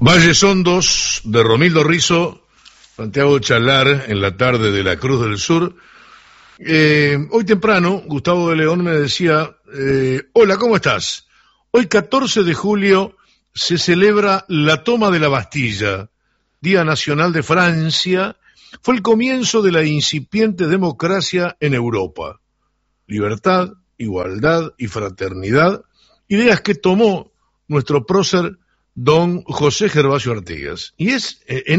Valles Hondos de Romildo Rizzo, Santiago Chalar, en la tarde de la Cruz del Sur. Hoy temprano, Gustavo de León me decía, hola, ¿cómo estás? Hoy 14 de julio se celebra la toma de la Bastilla, Día Nacional de Francia. Fue el comienzo de la incipiente democracia en Europa. Libertad, igualdad y fraternidad, ideas que tomó nuestro prócer don José Gervasio Artigas. Y es en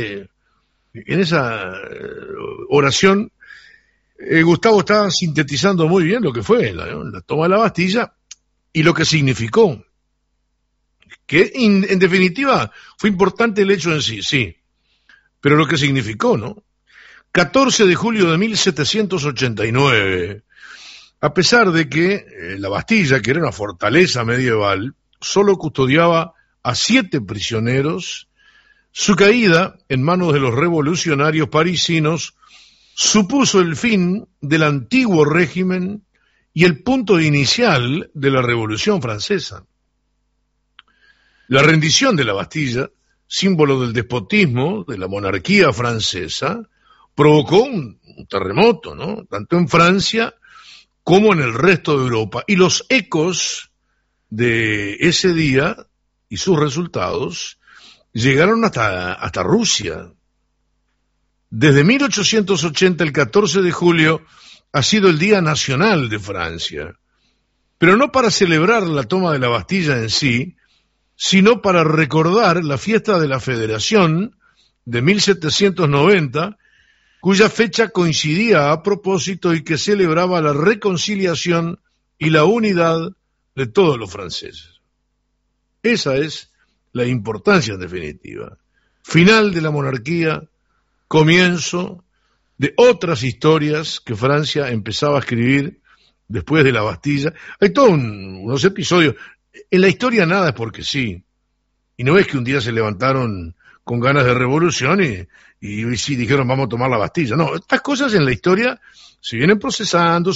esa oración, Gustavo está sintetizando muy bien lo que fue la toma de la Bastilla y lo que significó. Que en definitiva fue importante el hecho en sí, sí, pero lo que significó, ¿no? 14 de julio de 1789, a pesar de que la Bastilla, que era una fortaleza medieval, solo custodiaba a 7 prisioneros, su caída en manos de los revolucionarios parisinos supuso el fin del antiguo régimen y el punto inicial de la Revolución Francesa. La rendición de la Bastilla, símbolo del despotismo de la monarquía francesa, provocó un terremoto, ¿no? Tanto en Francia como en el resto de Europa. Y los ecos de ese día y sus resultados llegaron hasta Rusia. Desde 1880, el 14 de julio, ha sido el Día Nacional de Francia, pero no para celebrar la toma de la Bastilla en sí, sino para recordar la fiesta de la Federación de 1790, cuya fecha coincidía a propósito y que celebraba la reconciliación y la unidad de todos los franceses. Esa es la importancia en definitiva. Final de la monarquía, comienzo de otras historias que Francia empezaba a escribir después de la Bastilla. Hay todos unos episodios. En la historia nada es porque sí. Y no es que un día se levantaron con ganas de revolución y sí dijeron vamos a tomar la Bastilla. No, estas cosas en la historia se vienen procesando,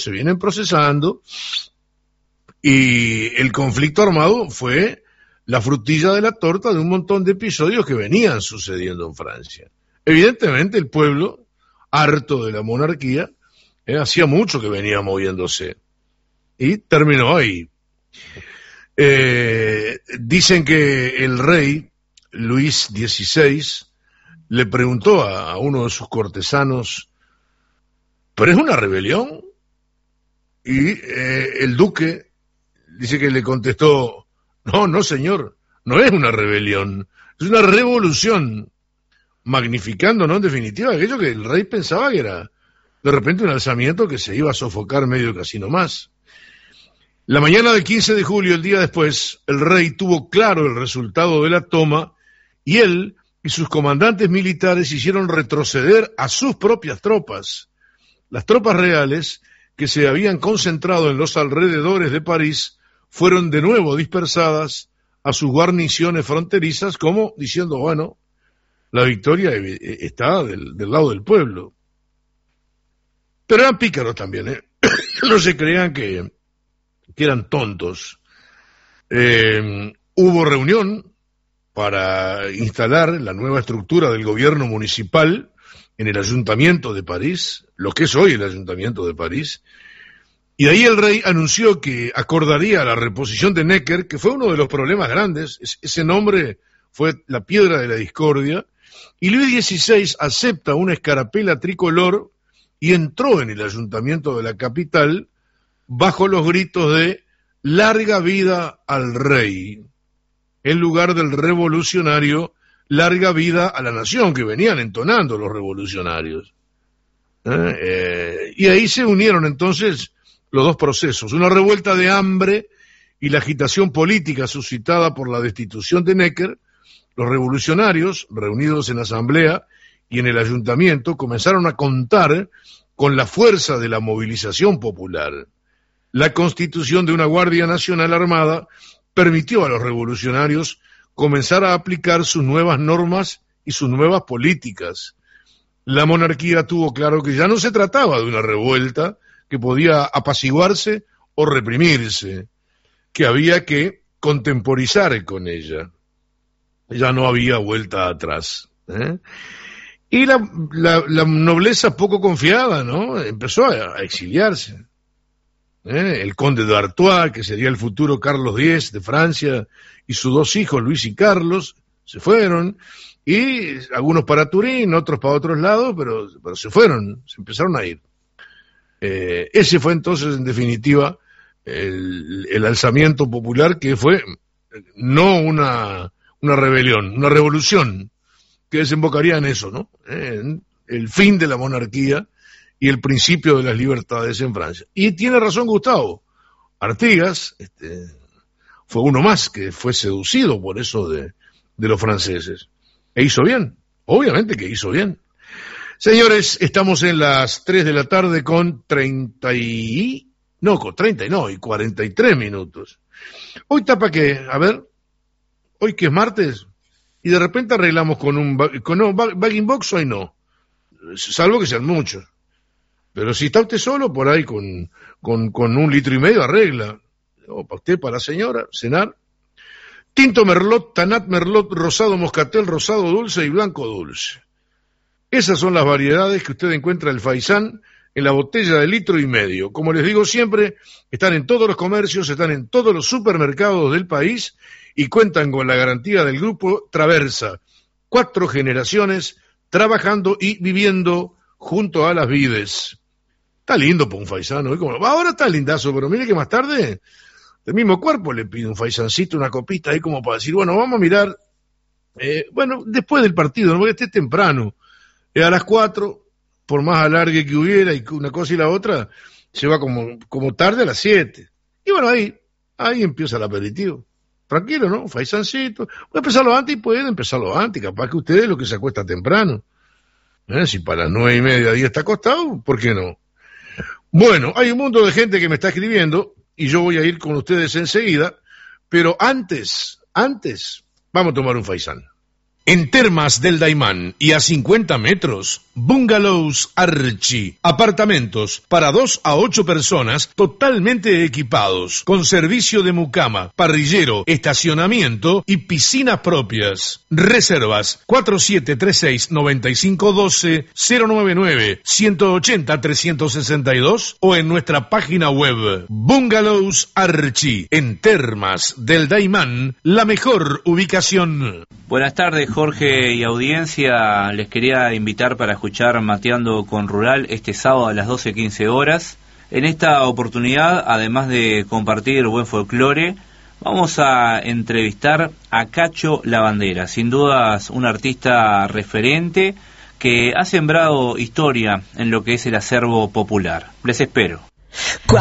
y el conflicto armado fue la frutilla de la torta de un montón de episodios que venían sucediendo en Francia. Evidentemente el pueblo, harto de la monarquía, hacía mucho que venía moviéndose y terminó ahí. Dicen que el rey Luis XVI le preguntó a uno de sus cortesanos, ¿pero es una rebelión? Y el duque dice que le contestó, no señor, no es una rebelión, es una revolución, magnificando, ¿no? En definitiva, aquello que el rey pensaba que era de repente un alzamiento que se iba a sofocar medio casi nomás. La mañana del 15 de julio, el día después, el rey tuvo claro el resultado de la toma y él y sus comandantes militares hicieron retroceder a sus propias tropas. Las tropas reales, que se habían concentrado en los alrededores de París, fueron de nuevo dispersadas a sus guarniciones fronterizas, como diciendo, bueno, la victoria está del lado del pueblo. Pero eran pícaros también, ¿eh? No se crean que eran tontos. Hubo reunión para instalar la nueva estructura del gobierno municipal en el Ayuntamiento de París, lo que es hoy el Ayuntamiento de París, y ahí el rey anunció que acordaría la reposición de Necker, que fue uno de los problemas grandes, ese nombre fue la piedra de la discordia, y Luis XVI acepta una escarapela tricolor y entró en el Ayuntamiento de la capital bajo los gritos de «Larga vida al rey», en lugar del revolucionario «Larga vida a la nación», que venían entonando los revolucionarios. Y ahí se unieron entonces los dos procesos, una revuelta de hambre y la agitación política suscitada por la destitución de Necker. Los revolucionarios, reunidos en la asamblea y en el ayuntamiento, comenzaron a contar con la fuerza de la movilización popular. La constitución de una Guardia Nacional Armada permitió a los revolucionarios comenzar a aplicar sus nuevas normas y sus nuevas políticas. La monarquía tuvo claro que ya no se trataba de una revuelta que podía apaciguarse o reprimirse, que había que contemporizar con ella. ya no había vuelta atrás. Y la nobleza poco confiada, ¿no? Empezó a exiliarse. El conde de Artois, que sería el futuro Carlos X de Francia, y sus dos hijos, Luis y Carlos, se fueron, y algunos para Turín, otros para otros lados, pero se fueron, se empezaron a ir. Ese fue entonces, en definitiva, el alzamiento popular, que fue no una rebelión, una revolución, que desembocaría en eso, ¿no? En el fin de la monarquía y el principio de las libertades en Francia. Y tiene razón Gustavo, Artigas fue uno más que fue seducido por eso de los franceses. E hizo bien, obviamente que hizo bien. Señores, estamos en las 3 de la tarde con 43 minutos. Hoy tapa que, a ver, hoy que es martes, y de repente arreglamos con bagging box, hoy no, salvo que sean muchos. Pero si está usted solo, por ahí con 1,5 litros arregla. O para usted, para la señora, cenar. Tinto Merlot, Tanat Merlot, Rosado Moscatel, Rosado Dulce y Blanco Dulce. Esas son las variedades que usted encuentra el Faisán en la botella de 1,5 litros. Como les digo siempre, están en todos los comercios, están en todos los supermercados del país y cuentan con la garantía del grupo Traversa. 4 generaciones trabajando y viviendo junto a las vides. Está lindo para un faisano. Ahora está lindazo, pero mire que más tarde, del mismo cuerpo le pide un faisancito, una copita ahí como para decir, bueno, vamos a mirar, después del partido, no porque esté temprano. A las 4, por más alargue que hubiera, y una cosa y la otra, se va como tarde a las 7. Y bueno, ahí empieza el aperitivo. Tranquilo, ¿no? Faisancito. Puede empezarlo antes y puede empezarlo antes. Capaz que ustedes lo que se acuesta temprano. Si para las 9:30 10 está acostado, ¿por qué no? Bueno, hay un mundo de gente que me está escribiendo y yo voy a ir con ustedes enseguida, pero antes, vamos a tomar un faisán. En Termas del Daymán y a 50 metros, Bungalows Archie. Apartamentos para 2 a 8 personas totalmente equipados, con servicio de mucama, parrillero, estacionamiento y piscinas propias. Reservas 4736-9512, 099-180-362 o en nuestra página web. Bungalows Archie. En Termas del Daymán, la mejor ubicación. Buenas tardes, Jorge y audiencia. Les quería invitar para escuchar Mateando con Rural este sábado a las 12:15 horas. En esta oportunidad, además de compartir buen folclore, vamos a entrevistar a Cacho Lavandera, sin dudas un artista referente que ha sembrado historia en lo que es el acervo popular. Les espero.